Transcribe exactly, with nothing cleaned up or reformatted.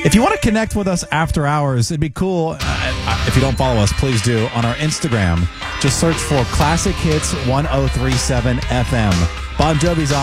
If you want to connect with us after hours, it'd be cool. Uh, if you don't follow us, please do. On our Instagram, just search for Classic Hits ten thirty-seven F M. Bon Jovi's on.